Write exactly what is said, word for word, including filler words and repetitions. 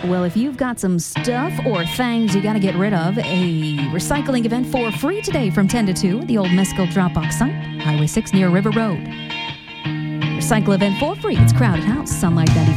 Well, if you've got some stuff or things you got to get rid of, a recycling event for free today from ten to two at the old Mescal Dropbox site, Highway six near River Road. Recycle event for free. It's Crowded House, Sunlight ninety-five.